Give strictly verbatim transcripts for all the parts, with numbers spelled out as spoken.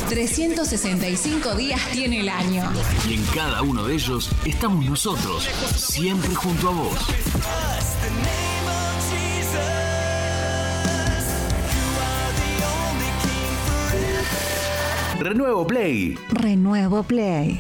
trescientos sesenta y cinco días tiene el año. Y en cada uno de ellos estamos nosotros, siempre junto a vos. Renuevo Play. Renuevo Play.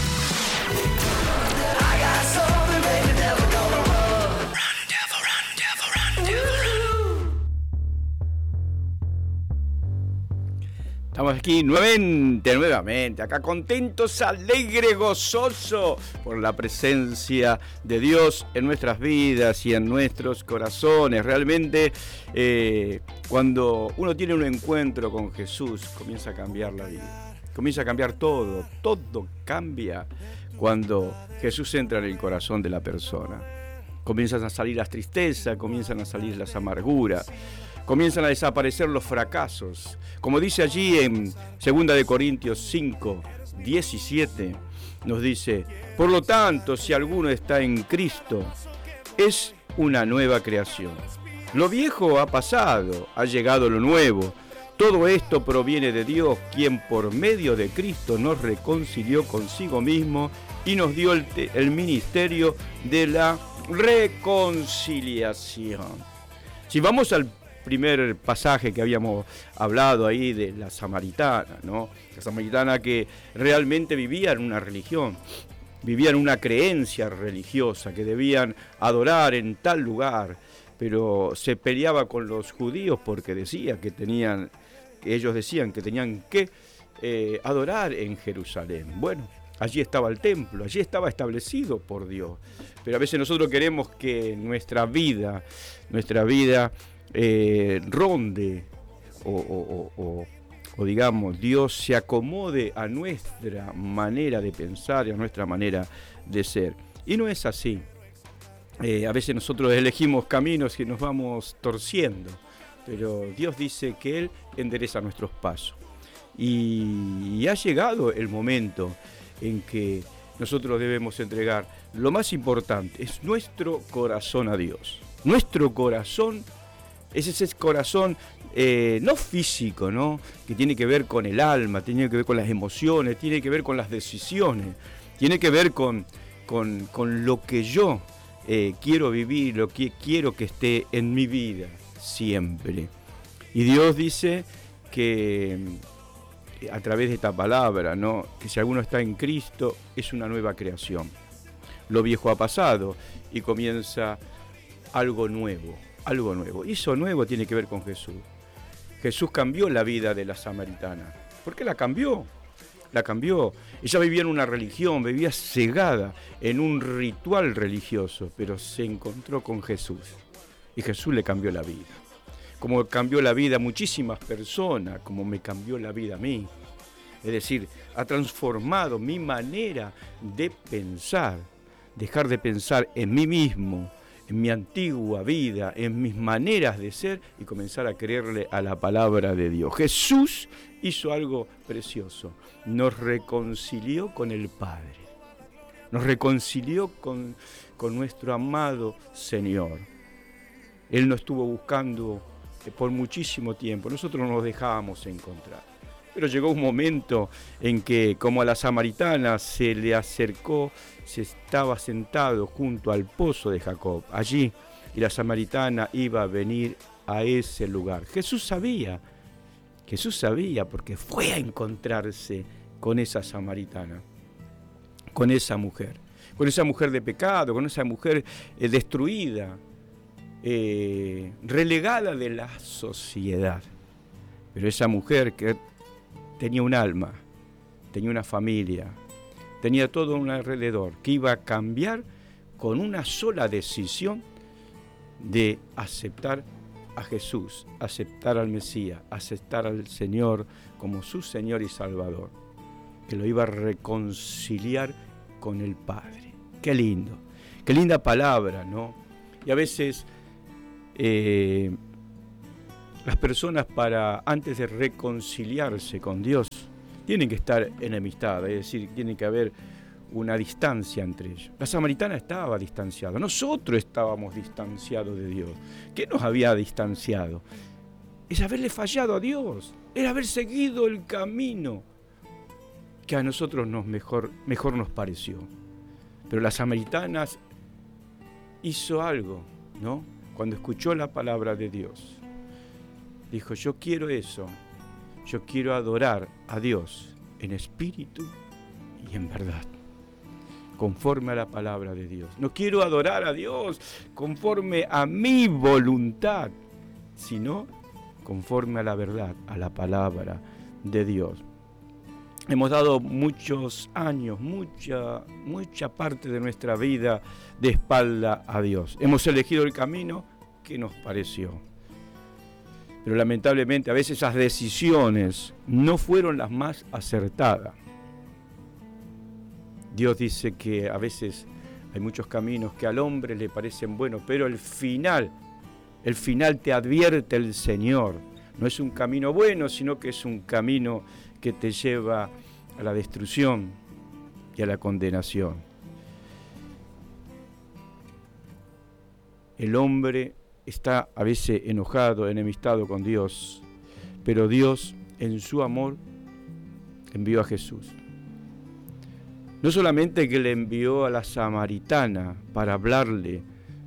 Estamos aquí nuevamente, nuevamente, acá contentos, alegres, gozosos por la presencia de Dios en nuestras vidas y en nuestros corazones. Realmente, eh, cuando uno tiene un encuentro con Jesús, comienza a cambiar la vida. Comienza a cambiar todo, todo cambia cuando Jesús entra en el corazón de la persona. Comienzan a salir las tristezas, comienzan a salir las amarguras. Comienzan a desaparecer los fracasos. Como dice allí en segunda de Corintios cinco, diecisiete, nos dice: por lo tanto, si alguno está en Cristo, es una nueva creación. Lo viejo ha pasado, ha llegado lo nuevo. Todo esto proviene de Dios, quien por medio de Cristo nos reconcilió consigo mismo y nos dio el, el ministerio de la reconciliación. Si vamos al primer pasaje que habíamos hablado ahí de la samaritana, ¿no? La samaritana que realmente vivía en una religión, vivía en una creencia religiosa, que debían adorar en tal lugar, pero se peleaba con los judíos porque decía que tenían, ellos decían que tenían que eh, adorar en Jerusalén. Bueno, allí estaba el templo, allí estaba establecido por Dios, pero a veces nosotros queremos que nuestra vida, nuestra vida Eh, ronde o, o, o, o digamos Dios se acomode a nuestra manera de pensar y a nuestra manera de ser, y no es así. Eh, a veces nosotros elegimos caminos que nos vamos torciendo, pero Dios dice que Él endereza nuestros pasos, y, y ha llegado el momento en que nosotros debemos entregar lo más importante, es nuestro corazón a Dios. Nuestro corazón es ese corazón eh, no físico, ¿no? Que tiene que ver con el alma, tiene que ver con las emociones, tiene que ver con las decisiones, tiene que ver con, con, con lo que yo eh, quiero vivir, lo que quiero que esté en mi vida siempre. Y Dios dice que a través de esta palabra, ¿no? Que si alguno está en Cristo es una nueva creación. Lo viejo ha pasado y comienza algo nuevo. Algo nuevo. Y eso nuevo tiene que ver con Jesús. Jesús cambió la vida de la samaritana. ¿Por qué la cambió? La cambió. Ella vivía en una religión, vivía cegada en un ritual religioso, pero se encontró con Jesús. Y Jesús le cambió la vida. Como cambió la vida a muchísimas personas, como me cambió la vida a mí. Es decir, ha transformado mi manera de pensar. Dejar de pensar en mí mismo, en mi antigua vida, en mis maneras de ser, y comenzar a creerle a la palabra de Dios. Jesús hizo algo precioso, nos reconcilió con el Padre, nos reconcilió con, con nuestro amado Señor. Él nos estuvo buscando por muchísimo tiempo, nosotros nos dejábamos encontrar. Pero llegó un momento en que, como a la samaritana se le acercó, se estaba sentado junto al pozo de Jacob, allí, y la samaritana iba a venir a ese lugar. Jesús sabía, Jesús sabía porque fue a encontrarse con esa samaritana, con esa mujer, con esa mujer de pecado, con esa mujer eh, destruida, eh, relegada de la sociedad. Pero esa mujer que tenía un alma, tenía una familia, tenía todo un alrededor que iba a cambiar con una sola decisión de aceptar a Jesús, aceptar al Mesías, aceptar al Señor como su Señor y Salvador, que lo iba a reconciliar con el Padre. Qué lindo, qué linda palabra, ¿no? Y a veces eh, las personas, para antes de reconciliarse con Dios, tienen que estar enemistadas, es decir, tiene que haber una distancia entre ellos. La samaritana estaba distanciada, nosotros estábamos distanciados de Dios. ¿Qué nos había distanciado? Es haberle fallado a Dios, es haber seguido el camino que a nosotros nos mejor, mejor nos pareció. Pero la samaritana hizo algo, ¿no? Cuando escuchó la palabra de Dios, dijo, yo quiero eso, yo quiero adorar a Dios en espíritu y en verdad, conforme a la palabra de Dios. No quiero adorar a Dios conforme a mi voluntad, sino conforme a la verdad, a la palabra de Dios. Hemos dado muchos años, mucha, mucha parte de nuestra vida de espalda a Dios. Hemos elegido el camino que nos pareció. Pero lamentablemente a veces esas decisiones no fueron las más acertadas. Dios dice que a veces hay muchos caminos que al hombre le parecen buenos, pero el final, el final te advierte el Señor. No es un camino bueno, sino que es un camino que te lleva a la destrucción y a la condenación. El hombre está a veces enojado, enemistado con Dios, pero Dios en su amor envió a Jesús. No solamente que le envió a la samaritana para hablarle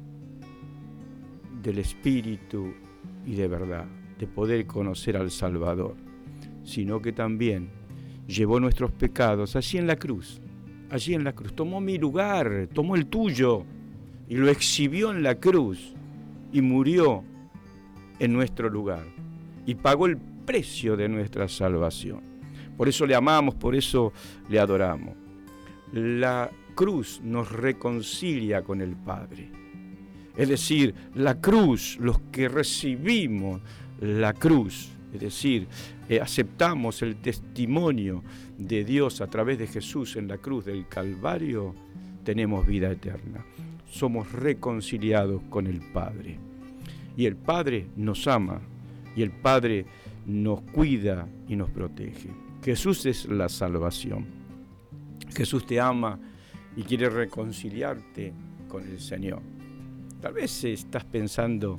del Espíritu y de verdad, de poder conocer al Salvador, sino que también llevó nuestros pecados allí en la cruz, allí en la cruz, tomó mi lugar, tomó el tuyo y lo exhibió en la cruz y murió en nuestro lugar y pagó el precio de nuestra salvación. Por eso le amamos, por eso le adoramos. La cruz nos reconcilia con el Padre. Es decir, la cruz, los que recibimos la cruz, es decir, eh, aceptamos el testimonio de Dios a través de Jesús en la cruz del Calvario, tenemos vida eterna. Somos reconciliados con el Padre. Y el Padre nos ama, y el Padre nos cuida y nos protege. Jesús es la salvación. Jesús te ama y quiere reconciliarte con el Señor. Tal vez estás pensando,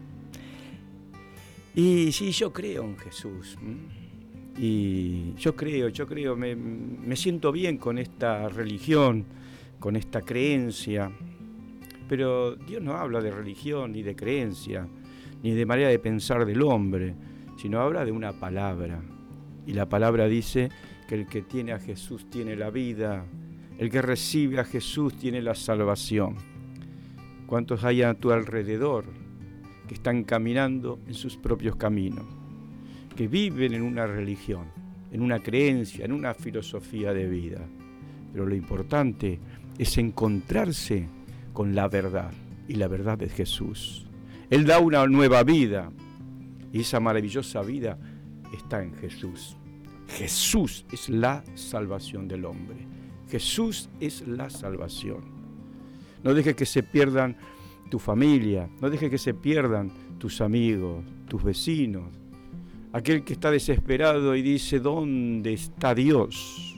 y sí, yo creo en Jesús, y yo creo, yo creo, me, me siento bien con esta religión, con esta creencia, pero Dios no habla de religión, ni de creencia, ni de manera de pensar del hombre, sino habla de una palabra, y la palabra dice que el que tiene a Jesús tiene la vida, el que recibe a Jesús tiene la salvación. ¿Cuántos hay a tu alrededor que están caminando en sus propios caminos, que viven en una religión, en una creencia, en una filosofía de vida? Pero lo importante es encontrarse con la verdad, y la verdad es Jesús. Él da una nueva vida, y esa maravillosa vida está en Jesús. Jesús es la salvación del hombre. Jesús es la salvación. No dejes que se pierdan tu familia, no dejes que se pierdan tus amigos, tus vecinos, aquel que está desesperado y dice, ¿dónde está Dios?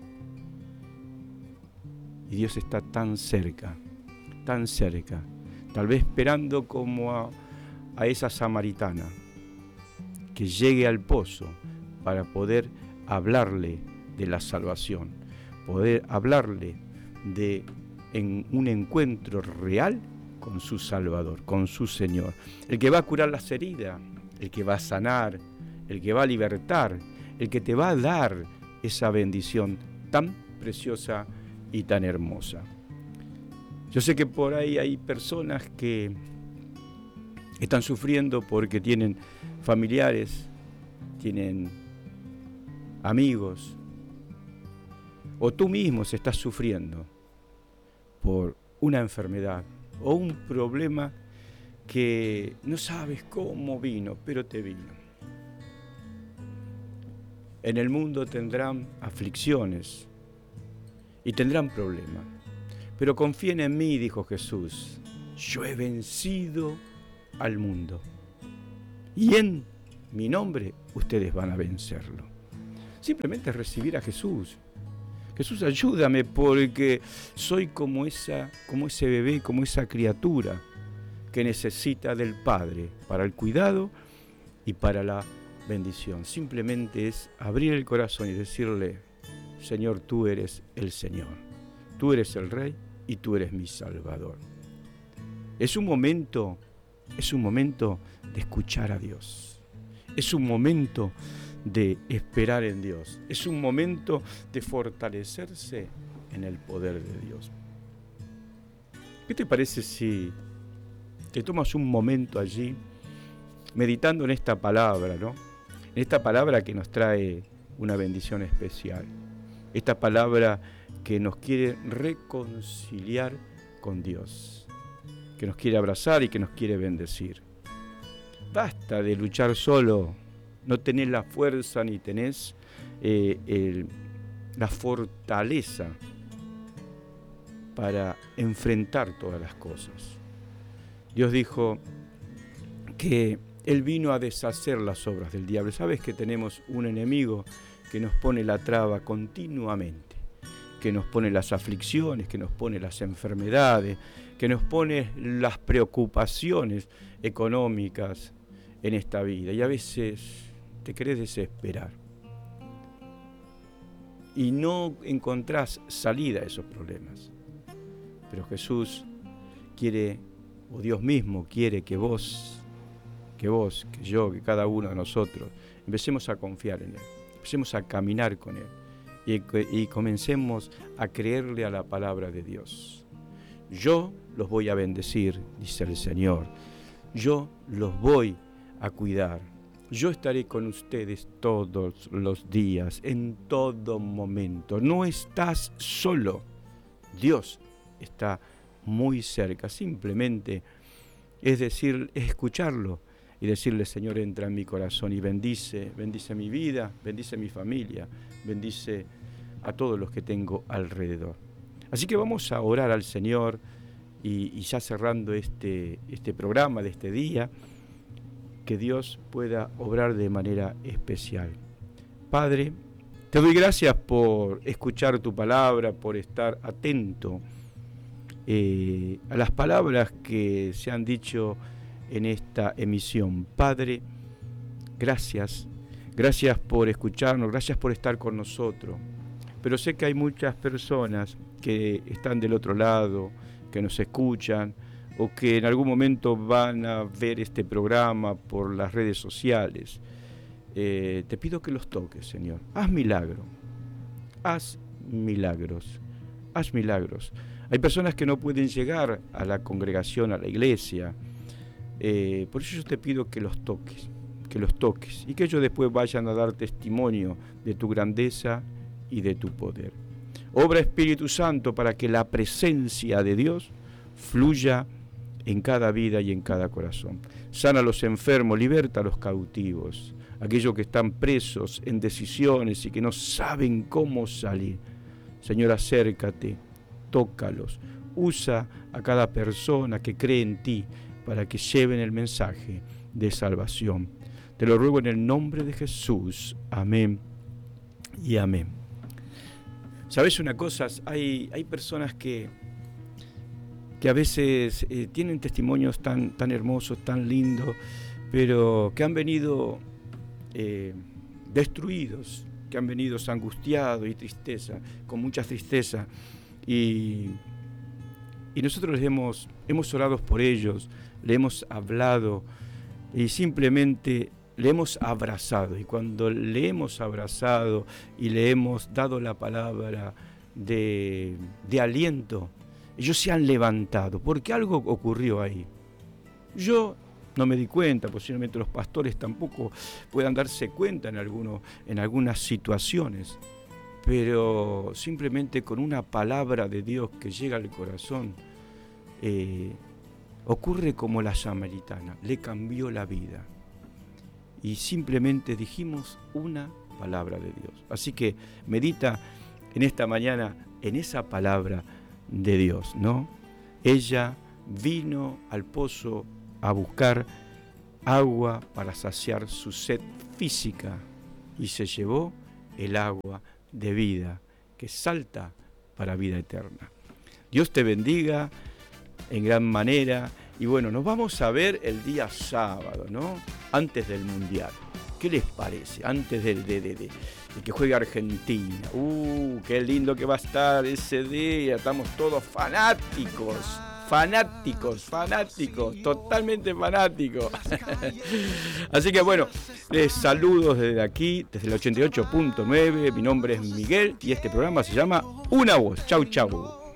Y Dios está tan cerca, tan cerca, tal vez esperando como a, a esa samaritana, que llegue al pozo para poder hablarle de la salvación, poder hablarle de en un encuentro real con su Salvador, con su Señor, el que va a curar las heridas, el que va a sanar, el que va a libertar, el que te va a dar esa bendición tan preciosa y tan hermosa. Yo sé que por ahí hay personas que están sufriendo porque tienen familiares, tienen amigos, o tú mismo se estás sufriendo por una enfermedad o un problema que no sabes cómo vino, pero te vino. En el mundo tendrán aflicciones y tendrán problemas, pero confíen en mí, dijo Jesús, yo he vencido al mundo y en mi nombre ustedes van a vencerlo. Simplemente recibir a Jesús. Jesús, ayúdame porque soy como esa, como ese bebé, como esa criatura que necesita del Padre para el cuidado y para la bendición. Simplemente es abrir el corazón y decirle, Señor, tú eres el Señor, tú eres el Rey y tú eres mi Salvador. Es un momento, es un momento de escuchar a Dios. Es un momento de esperar en Dios. Es un momento de fortalecerse en el poder de Dios. ¿Qué te parece si te tomas un momento allí meditando en esta palabra, ¿no? En esta palabra que nos trae una bendición especial. Esta palabra que nos quiere reconciliar con Dios, que nos quiere abrazar y que nos quiere bendecir. Basta de luchar solo, no tenés la fuerza ni tenés eh, el, la fortaleza para enfrentar todas las cosas. Dios dijo que Él vino a deshacer las obras del diablo. ¿Sabes que tenemos un enemigo que nos pone la traba continuamente? Que nos pone las aflicciones, que nos pone las enfermedades, que nos pone las preocupaciones económicas en esta vida. Y a veces te querés desesperar y no encontrás salida a esos problemas. Pero Jesús quiere, o Dios mismo quiere que vos, que vos, que yo, que cada uno de nosotros empecemos a confiar en Él, empecemos a caminar con Él y, y comencemos a creerle a la palabra de Dios. Yo los voy a bendecir, dice el Señor. Yo los voy a cuidar. Yo estaré con ustedes todos los días, en todo momento. No estás solo. Dios está muy cerca. Simplemente es decir, es escucharlo y decirle: Señor, entra en mi corazón y bendice, bendice mi vida, bendice mi familia, bendice a todos los que tengo alrededor. Así que vamos a orar al Señor y, y ya cerrando este, este programa de este día, que Dios pueda obrar de manera especial. Padre, te doy gracias por escuchar tu palabra, por estar atento eh, a las palabras que se han dicho en esta emisión. Padre, gracias, gracias por escucharnos, gracias por estar con nosotros. Pero sé que hay muchas personas que están del otro lado, que nos escuchan, o que en algún momento van a ver este programa por las redes sociales. Eh, te pido que los toques, Señor. Haz milagro, haz milagros, haz milagros. Hay personas que no pueden llegar a la congregación, a la iglesia. Eh, por eso yo te pido que los toques, que los toques, y que ellos después vayan a dar testimonio de tu grandeza y de tu poder. Obra, Espíritu Santo, para que la presencia de Dios fluya en cada vida y en cada corazón. Sana a los enfermos, liberta a los cautivos, aquellos que están presos en decisiones y que no saben cómo salir. Señor, acércate, tócalos, usa a cada persona que cree en ti para que lleven el mensaje de salvación. Te lo ruego en el nombre de Jesús. Amén y amén. ¿Sabes una cosa? Hay, hay personas que que a veces eh, tienen testimonios tan, tan hermosos, tan lindos, pero que han venido eh, destruidos, que han venido angustiados y tristeza, con mucha tristeza. Y, y nosotros les hemos, hemos orado por ellos, le hemos hablado y simplemente le hemos abrazado. Y cuando le hemos abrazado y le hemos dado la palabra de, de aliento, ellos se han levantado, porque algo ocurrió ahí. Yo no me di cuenta, posiblemente los pastores tampoco puedan darse cuenta en, algunos, en algunas situaciones, pero simplemente con una palabra de Dios que llega al corazón, eh, ocurre como la samaritana, le cambió la vida. Y simplemente dijimos una palabra de Dios. Así que medita en esta mañana en esa palabra de Dios, ¿no? Ella vino al pozo a buscar agua para saciar su sed física y se llevó el agua de vida que salta para vida eterna. Dios te bendiga en gran manera y bueno, nos vamos a ver el día sábado, ¿no? Antes del Mundial. ¿Qué les parece? Antes de, de, de, de, de que juegue Argentina. Uh, qué lindo que va a estar ese día. Estamos todos fanáticos. Fanáticos, fanáticos, totalmente fanáticos. Así que bueno, les saludo desde aquí, desde el ochenta y ocho punto nueve. Mi nombre es Miguel y este programa se llama Una Voz. Chau, chau.